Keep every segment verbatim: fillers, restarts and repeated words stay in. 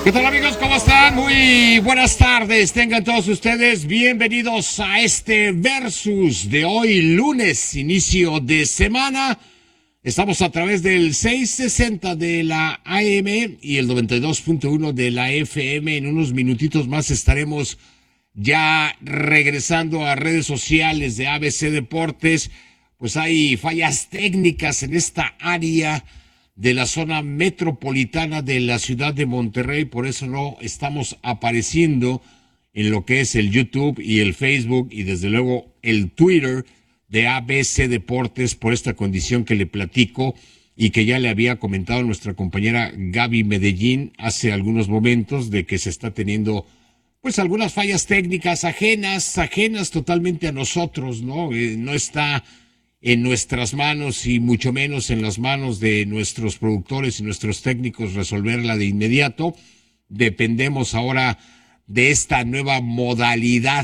¿Qué tal, amigos? ¿Cómo están? Muy buenas tardes. Tengan todos ustedes bienvenidos a este Versus de hoy, lunes, inicio de semana. Estamos a través del seiscientos sesenta de la A M y el noventa y dos punto uno de la F M. En unos minutitos más estaremos ya regresando a redes sociales de A B C Deportes. Pues hay fallas técnicas en esta área de la zona metropolitana de la ciudad de Monterrey, por eso no estamos apareciendo en lo que es el YouTube y el Facebook y desde luego el Twitter de A B C Deportes por esta condición que le platico y que ya le había comentado nuestra compañera Gaby Medellín hace algunos momentos, de que se está teniendo pues algunas fallas técnicas ajenas, ajenas totalmente a nosotros, ¿no? Eh, no está en nuestras manos y mucho menos en las manos de nuestros productores y nuestros técnicos resolverla de inmediato. Dependemos ahora de esta nueva modalidad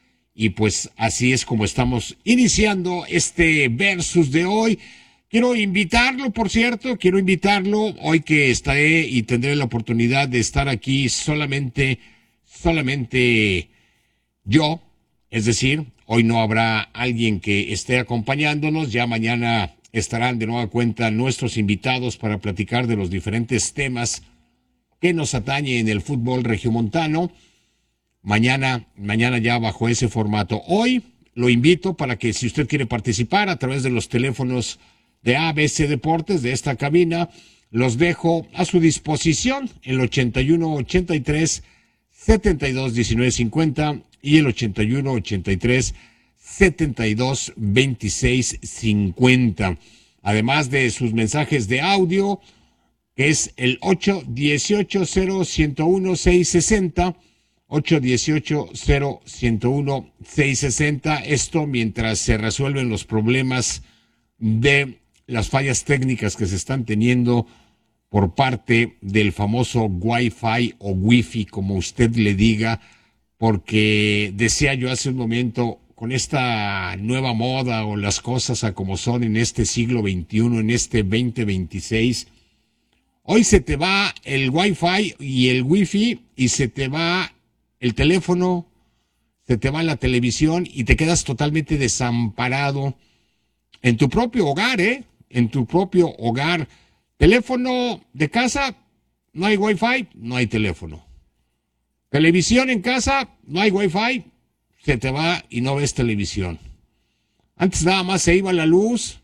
y pues así es como estamos iniciando este Versus de hoy. Quiero invitarlo, por cierto, quiero invitarlo hoy que estaré y tendré la oportunidad de estar aquí solamente, solamente yo, es decir, hoy no habrá alguien que esté acompañándonos, ya mañana estarán de nueva cuenta nuestros invitados para platicar de los diferentes temas que nos atañen en el fútbol regiomontano. Mañana, mañana ya bajo ese formato. Hoy lo invito para que si usted quiere participar a través de los teléfonos de A B C Deportes, de esta cabina, los dejo a su disposición, el ochenta y uno ochenta y tres setenta y dos diecinueve cincuenta y el ochenta y uno ochenta y tres setenta y dos veintiséis cincuenta. Además de sus mensajes de audio, que es el ocho dieciocho cero ciento uno seiscientos sesenta, ocho dieciocho cero ciento uno seiscientos sesenta. Esto mientras se resuelven los problemas de las fallas técnicas que se están teniendo por parte del famoso Wi-Fi o Wi-Fi, como usted le diga, porque decía yo hace un momento, con esta nueva moda o las cosas a como son en este siglo veintiuno, en este veinte veintiséis, hoy se te va el Wi-Fi y el Wi-Fi y se te va el teléfono, se te va la televisión y te quedas totalmente desamparado en tu propio hogar, ¿eh? En tu propio hogar. Teléfono de casa, no hay Wi-Fi, no hay teléfono. Televisión en casa, no hay Wi-Fi, se te va y no ves televisión. Antes nada más se iba la luz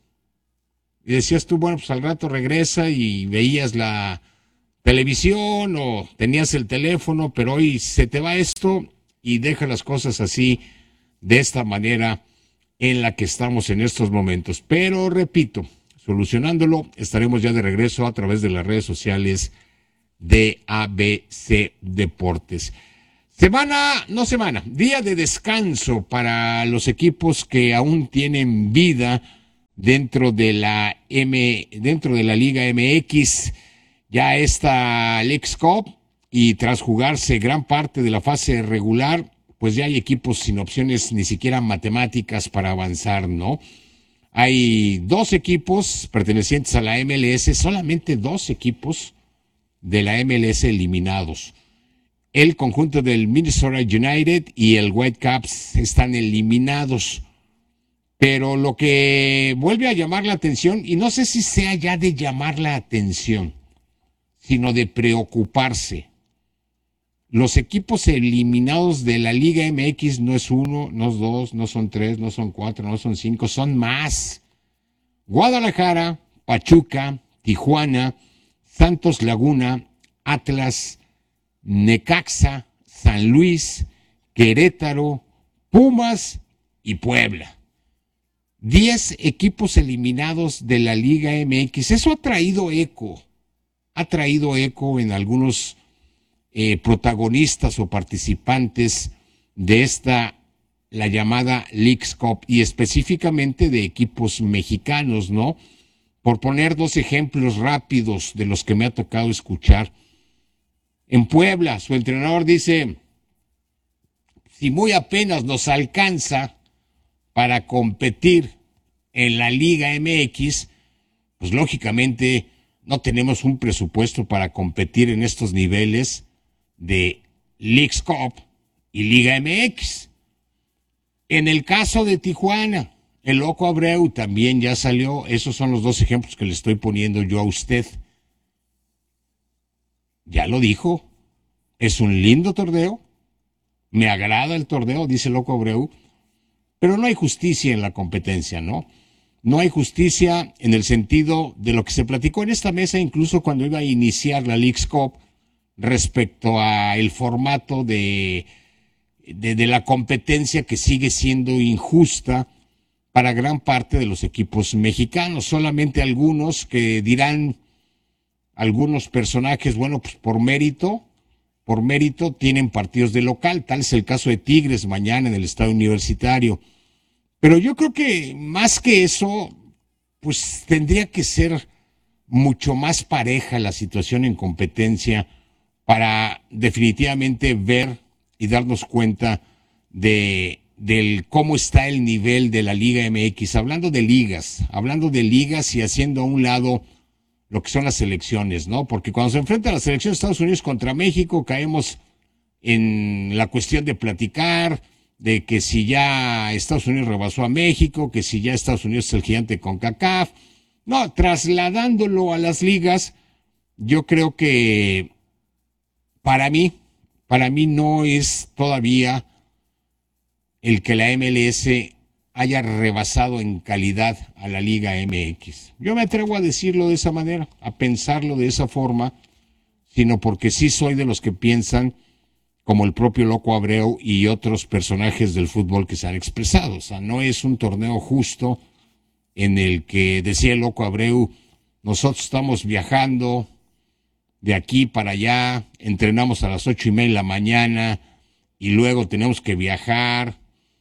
y decías tú, bueno, pues al rato regresa y veías la televisión o tenías el teléfono, pero hoy se te va esto y deja las cosas así, de esta manera en la que estamos en estos momentos. Pero repito, solucionándolo, estaremos ya de regreso a través de las redes sociales de A B C Deportes. Semana, no semana, día de descanso para los equipos que aún tienen vida dentro de la M, dentro de la Liga M X. Ya está Leagues Cup y tras jugarse gran parte de la fase regular, pues ya hay equipos sin opciones ni siquiera matemáticas para avanzar, ¿no? Hay dos equipos pertenecientes a la M L S, solamente dos equipos de la M L S eliminados. El conjunto del Minnesota United y el Whitecaps están eliminados. Pero lo que vuelve a llamar la atención, y no sé si sea ya de llamar la atención, sino de preocuparse. Los equipos eliminados de la Liga M X no es uno, no es dos, no son tres, no son cuatro, no son cinco, son más. Guadalajara, Pachuca, Tijuana, Santos Laguna, Atlas, Necaxa, San Luis, Querétaro, Pumas y Puebla. Diez equipos eliminados de la Liga M X. Eso ha traído eco, ha traído eco en algunos eh, protagonistas o participantes de esta, la llamada Leagues Cup, y específicamente de equipos mexicanos, ¿no? Por poner dos ejemplos rápidos de los que me ha tocado escuchar. En Puebla, su entrenador dice, si muy apenas nos alcanza para competir en la Liga M X, pues lógicamente no tenemos un presupuesto para competir en estos niveles. de Leagues Cup y Liga M X. En el caso de Tijuana, el Loco Abreu también ya salió. Esos son los dos ejemplos que le estoy poniendo yo a usted. Ya lo dijo. Es un lindo torneo. Me agrada el torneo, dice el Loco Abreu. Pero no hay justicia en la competencia, ¿no? No hay justicia en el sentido de lo que se platicó en esta mesa, incluso cuando iba a iniciar la Leagues Cup, respecto a el formato de, de, de la competencia, que sigue siendo injusta para gran parte de los equipos mexicanos. Solamente algunos que dirán, algunos personajes, bueno, pues por mérito, por mérito tienen partidos de local. Tal es el caso de Tigres mañana en el Estadio Universitario. Pero yo creo que más que eso, pues tendría que ser mucho más pareja la situación en competencia para definitivamente ver y darnos cuenta de del cómo está el nivel de la Liga M X. Hablando de ligas, hablando de ligas y haciendo a un lado lo que son las selecciones, ¿no? Porque cuando se enfrenta a la selección de Estados Unidos contra México, caemos en la cuestión de platicar de que si ya Estados Unidos rebasó a México, que si ya Estados Unidos es el gigante CONCACAF. No, trasladándolo a las ligas, yo creo que para mí, para mí no es todavía el que la M L S haya rebasado en calidad a la Liga M X. Yo me atrevo a decirlo de esa manera, a pensarlo de esa forma, sino porque sí soy de los que piensan como el propio Loco Abreu y otros personajes del fútbol que se han expresado. O sea, no es un torneo justo en el que, decía el Loco Abreu, nosotros estamos viajando de aquí para allá, entrenamos a las ocho y media de la mañana y luego tenemos que viajar.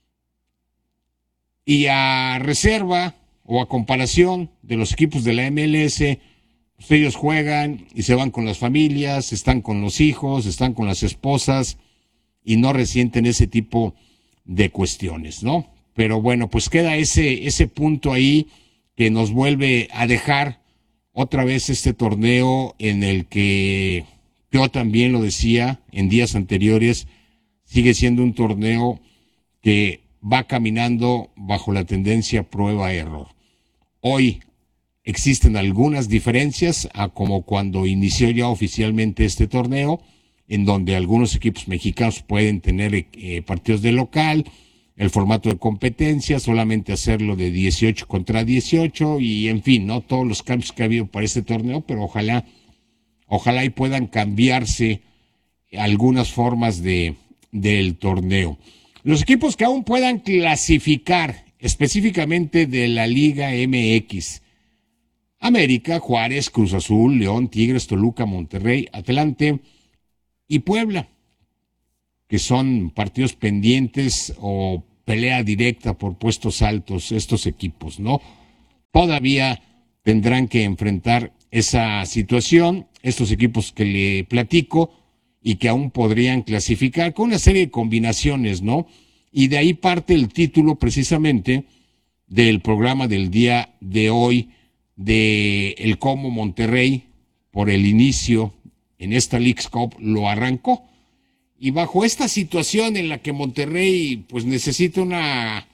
Y a reserva o a comparación de los equipos de la M L S, pues ellos juegan y se van con las familias, están con los hijos, están con las esposas y no resienten ese tipo de cuestiones, ¿no? Pero bueno, pues queda ese, ese punto ahí que nos vuelve a dejar otra vez este torneo en el que yo también lo decía en días anteriores, sigue siendo un torneo que va caminando bajo la tendencia prueba-error. Hoy existen algunas diferencias a como cuando inició ya oficialmente este torneo, en donde algunos equipos mexicanos pueden tener eh, partidos de local, el formato de competencia, solamente hacerlo de dieciocho contra dieciocho y en fin, ¿no? Todos los cambios que ha habido para este torneo, pero ojalá, ojalá y puedan cambiarse algunas formas de, del torneo. Los equipos que aún puedan clasificar específicamente de la Liga M X: América, Juárez, Cruz Azul, León, Tigres, Toluca, Monterrey, Atlante y Puebla, que son partidos pendientes o pelea directa por puestos altos estos equipos, ¿no? Todavía tendrán que enfrentar esa situación, estos equipos que le platico y que aún podrían clasificar con una serie de combinaciones, ¿no? Y de ahí parte el título precisamente del programa del día de hoy, de el cómo Monterrey, por el inicio en esta Leagues Cup, lo arrancó. Y bajo esta situación en la que Monterrey pues necesita una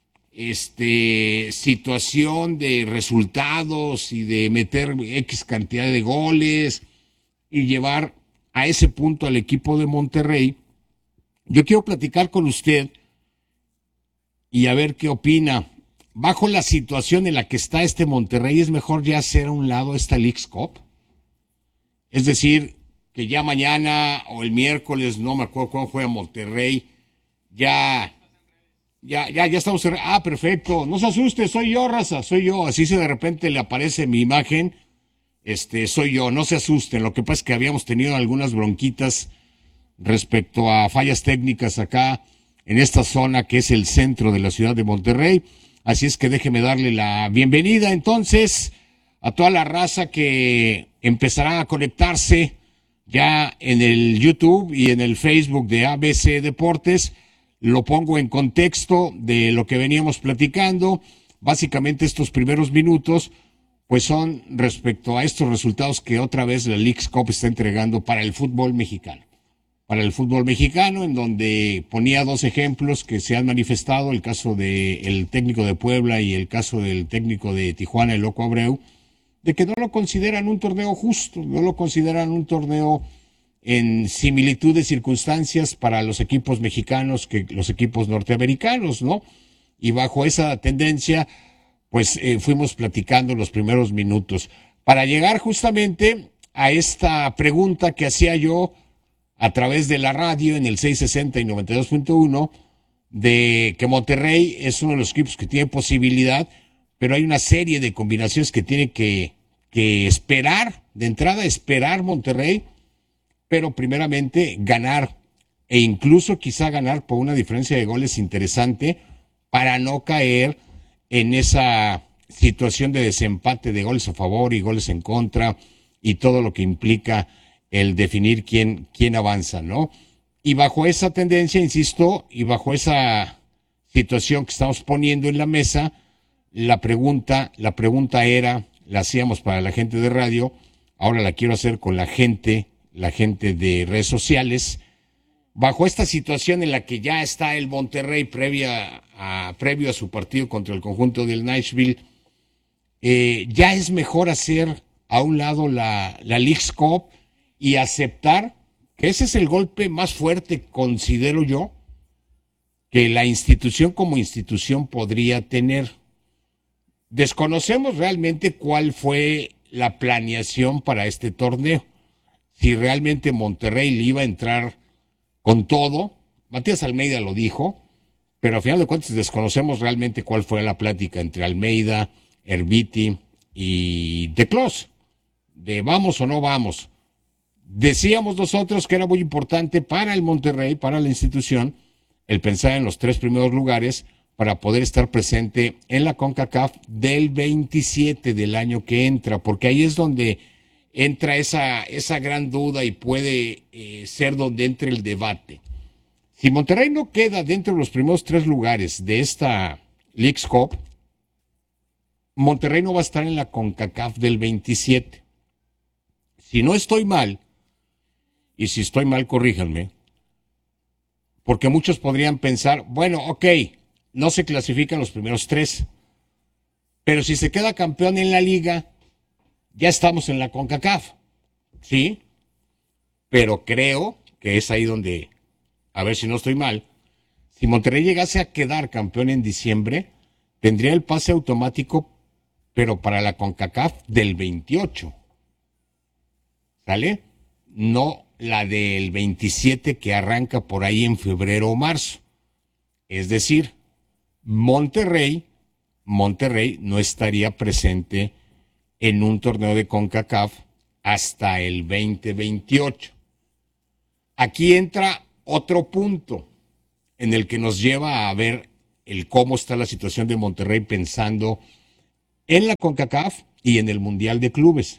este, situación de resultados y de meter X cantidad de goles y llevar a ese punto al equipo de Monterrey, yo quiero platicar con usted y a ver qué opina. Bajo la situación en la que está este Monterrey, ¿es mejor ya hacer a un lado esta Leagues Cup? Es decir, que ya mañana o el miércoles, no me acuerdo cuándo juega Monterrey, ya, ya, ya, ya estamos en... Ah, perfecto, no se asuste, soy yo, raza, soy yo. Así si de repente le aparece mi imagen, este, soy yo, no se asusten. Lo que pasa es que habíamos tenido algunas bronquitas respecto a fallas técnicas acá en esta zona que es el centro de la ciudad de Monterrey. Así es que déjeme darle la bienvenida entonces a toda la raza que empezará a conectarse ya en el YouTube y en el Facebook de A B C Deportes. Lo pongo en contexto de lo que veníamos platicando. Básicamente estos primeros minutos pues son respecto a estos resultados que otra vez la Leagues Cup está entregando para el fútbol mexicano. para el fútbol mexicano, en donde ponía dos ejemplos que se han manifestado, el caso del técnico de Puebla y el caso del técnico de Tijuana, el Loco Abreu, de que no lo consideran un torneo justo, no lo consideran un torneo en similitud de circunstancias para los equipos mexicanos que los equipos norteamericanos, ¿no? Y bajo esa tendencia, pues eh, fuimos platicando los primeros minutos para llegar justamente a esta pregunta que hacía yo a través de la radio en el seiscientos sesenta y noventa y dos punto uno, de que Monterrey es uno de los equipos que tiene posibilidad, pero hay una serie de combinaciones que tiene que, que esperar, de entrada esperar Monterrey, pero primeramente ganar, e incluso quizá ganar por una diferencia de goles interesante para no caer en esa situación de desempate de goles a favor y goles en contra y todo lo que implica el definir quién, quién avanza, ¿no? Y bajo esa tendencia, insisto, y bajo esa situación que estamos poniendo en la mesa, la pregunta, la pregunta era, la hacíamos para la gente de radio, ahora la quiero hacer con la gente, la gente de redes sociales, bajo esta situación en la que ya está el Monterrey previa a, previo a su partido contra el conjunto del Nashville, eh, ya es mejor hacer a un lado la, la Leagues Cup y aceptar que ese es el golpe más fuerte, considero yo, que la institución como institución podría tener. Desconocemos realmente cuál fue la planeación para este torneo. Si realmente Monterrey le iba a entrar con todo, Matías Almeida lo dijo, pero a final de cuentas desconocemos realmente cuál fue la plática entre Almeida, Herbiti y De Clos, de vamos o no vamos. Decíamos nosotros que era muy importante para el Monterrey, para la institución, el pensar en los tres primeros lugares para poder estar presente en la CONCACAF del veintisiete del año que entra, porque ahí es donde entra esa, esa gran duda y puede eh, ser donde entre el debate. Si Monterrey no queda dentro de los primeros tres lugares de esta Leagues Cup, Monterrey no va a estar en la CONCACAF del veintisiete. Si no estoy mal, y si estoy mal, corríjanme, porque muchos podrían pensar, bueno, ok, no se clasifican los primeros tres, pero si se queda campeón en la liga, ya estamos en la CONCACAF, ¿sí? Pero creo que es ahí donde, a ver si no estoy mal, si Monterrey llegase a quedar campeón en diciembre, tendría el pase automático, pero para la CONCACAF del veintiocho, ¿sale? No la del veintisiete que arranca por ahí en febrero o marzo. Es decir, Monterrey, Monterrey no estaría presente en un torneo de CONCACAF hasta el veinte veintiocho. Aquí entra otro punto en el que nos lleva a ver el cómo está la situación de Monterrey pensando en la CONCACAF y en el Mundial de Clubes.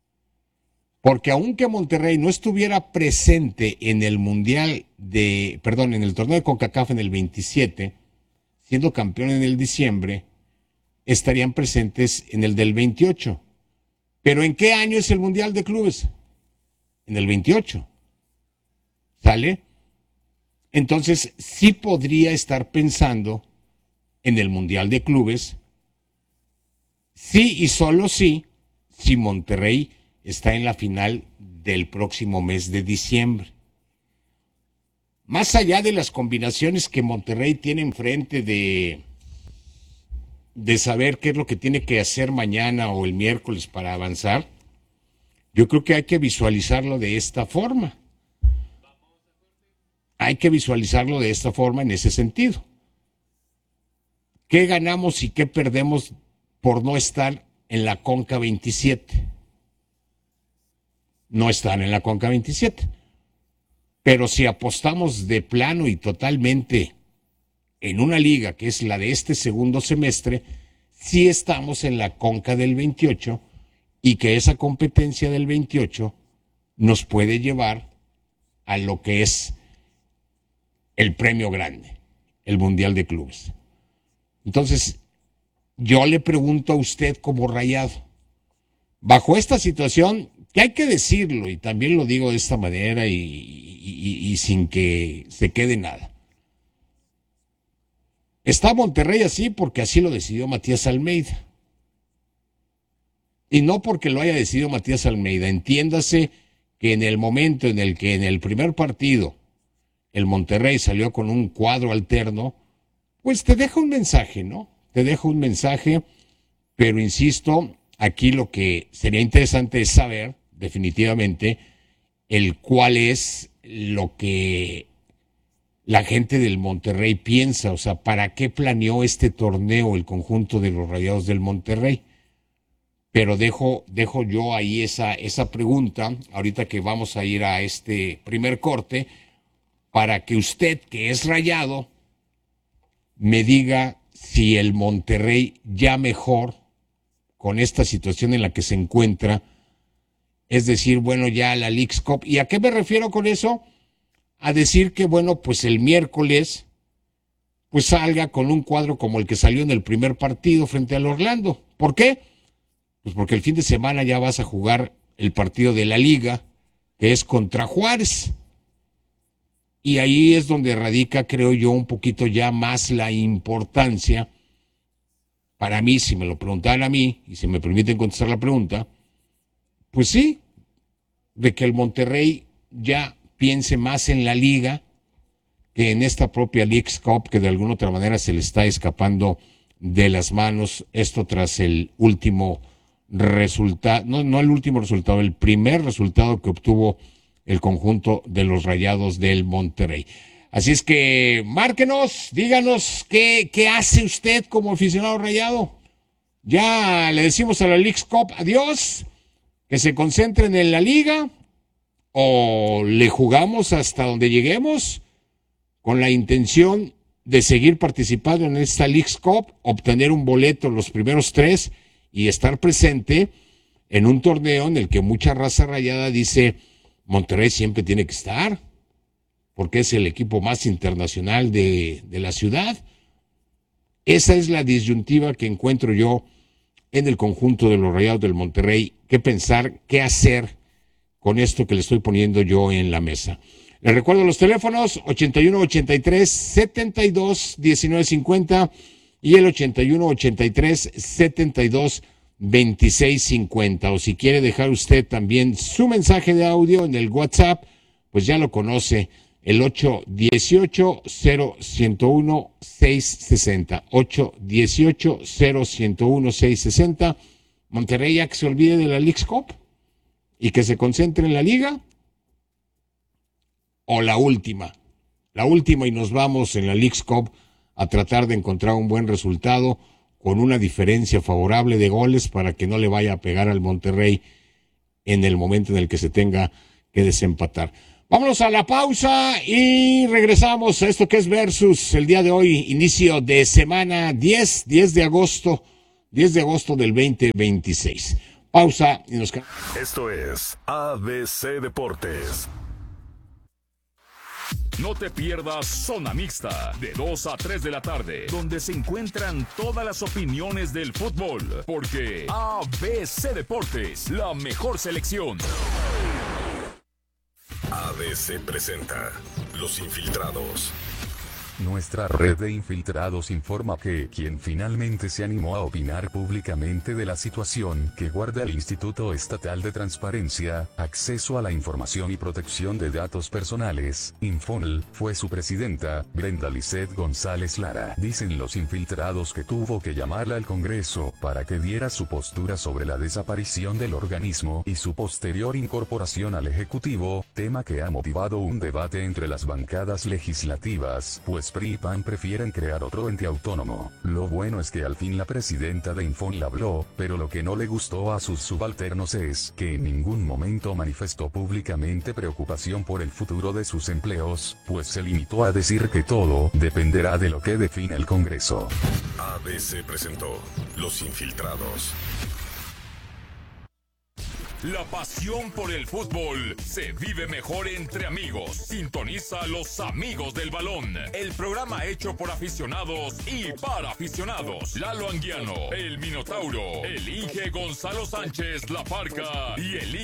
Porque aunque Monterrey no estuviera presente en el Mundial de, perdón, en el torneo de CONCACAF en el veintisiete, siendo campeón en el diciembre, estarían presentes en el del veintiocho. ¿Pero en qué año es el Mundial de Clubes? En el veintiocho. ¿Sale? Entonces, sí podría estar pensando en el Mundial de Clubes, sí y solo sí, si Monterrey está en la final del próximo mes de diciembre. Más allá de las combinaciones que Monterrey tiene enfrente de, de saber qué es lo que tiene que hacer mañana o el miércoles para avanzar, yo creo que hay que visualizarlo de esta forma. Hay que visualizarlo de esta forma en ese sentido. ¿Qué ganamos y qué perdemos por no estar en la CONCA veintisiete? No están en la CONCA veintisiete. Pero si apostamos de plano y totalmente en una liga que es la de este segundo semestre, sí estamos en la CONCA del veintiocho y que esa competencia del veintiocho nos puede llevar a lo que es el premio grande, el Mundial de Clubes. Entonces, yo le pregunto a usted como Rayado, bajo esta situación, que hay que decirlo, y también lo digo de esta manera, y, y, y sin que se quede nada. Está Monterrey así porque así lo decidió Matías Almeida. Y no porque lo haya decidido Matías Almeida. Entiéndase que en el momento en el que en el primer partido el Monterrey salió con un cuadro alterno, pues te deja un mensaje, ¿no? Te deja un mensaje, pero insisto, aquí lo que sería interesante es saber, definitivamente, el cuál es lo que la gente del Monterrey piensa, o sea, ¿para qué planeó este torneo el conjunto de los Rayados del Monterrey? Pero dejo, dejo yo ahí esa, esa pregunta, ahorita que vamos a ir a este primer corte, para que usted, que es rayado, me diga si el Monterrey ya mejor, con esta situación en la que se encuentra, es decir, bueno, ya la Leagues Cup. ¿Y a qué me refiero con eso? A decir que, bueno, pues el miércoles, pues salga con un cuadro como el que salió en el primer partido frente al Orlando. ¿Por qué? Pues porque el fin de semana ya vas a jugar el partido de la Liga, que es contra Juárez. Y ahí es donde radica, creo yo, un poquito ya más la importancia, para mí, si me lo preguntaran a mí, y si me permiten contestar la pregunta, pues sí, de que el Monterrey ya piense más en la Liga que en esta propia Leagues Cup, que de alguna otra manera se le está escapando de las manos, esto tras el último resultado, no, no el último resultado, el primer resultado que obtuvo el conjunto de los Rayados del Monterrey. Así es que márquenos, díganos qué, qué hace usted como aficionado rayado. Ya le decimos a la Leagues Cup adiós, que se concentren en la Liga, o le jugamos hasta donde lleguemos con la intención de seguir participando en esta Leagues Cup, obtener un boleto en los primeros tres y estar presente en un torneo en el que mucha raza rayada dice Monterrey siempre tiene que estar, porque es el equipo más internacional de, de la ciudad. Esa es la disyuntiva que encuentro yo en el conjunto de los Rayados del Monterrey, qué pensar, qué hacer con esto que le estoy poniendo yo en la mesa. Les recuerdo los teléfonos ochenta y uno ochenta y tres setenta y dos diecinueve cincuenta y el ochenta y uno ochenta y tres setenta y dos veintiséis cincuenta, o si quiere dejar usted también su mensaje de audio en el WhatsApp, pues ya lo conoce, el ocho dieciocho cero ciento uno seiscientos sesenta, ocho dieciocho cero ciento uno seiscientos sesenta. Monterrey ya que se olvide de la Leagues Cup y que se concentre en la Liga, o la última, la última y nos vamos en la Leagues Cup a tratar de encontrar un buen resultado con una diferencia favorable de goles para que no le vaya a pegar al Monterrey en el momento en el que se tenga que desempatar. Vámonos a la pausa y regresamos a esto que es Versus el día de hoy, inicio de semana diez, diez de agosto, diez de agosto del veinte veintiséis. Pausa y nos quedamos. Esto es A B C Deportes. No te pierdas Zona Mixta, de dos a tres de la tarde, donde se encuentran todas las opiniones del fútbol, porque A B C Deportes, la mejor selección. A B C presenta Los Infiltrados. Nuestra red de infiltrados informa que quien finalmente se animó a opinar públicamente de la situación que guarda el Instituto Estatal de Transparencia, Acceso a la Información y Protección de Datos Personales, Infonl, fue su presidenta, Brenda Lisset González Lara. Dicen los infiltrados que tuvo que llamarla al Congreso para que diera su postura sobre la desaparición del organismo y su posterior incorporación al Ejecutivo, tema que ha motivado un debate entre las bancadas legislativas, pues P R I y P A N prefieren crear otro ente autónomo. Lo bueno es que al fin la presidenta de Infonl habló, pero lo que no le gustó a sus subalternos es que en ningún momento manifestó públicamente preocupación por el futuro de sus empleos, pues se limitó a decir que todo dependerá de lo que define el Congreso. A B C presentó Los Infiltrados. La pasión por el fútbol se vive mejor entre amigos. Sintoniza a Los Amigos del Balón, el programa hecho por aficionados y para aficionados. Lalo Anguiano, el Minotauro, el Inge Gonzalo Sánchez La Parca y el